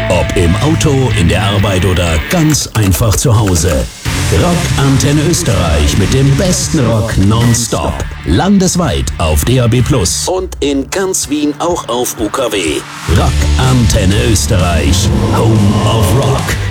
Ob im Auto, in der Arbeit oder ganz einfach zu Hause. Rock Antenne Österreich mit dem besten Rock nonstop. Landesweit auf DAB+ und in ganz Wien auch auf UKW. Rock Antenne Österreich. Home of Rock.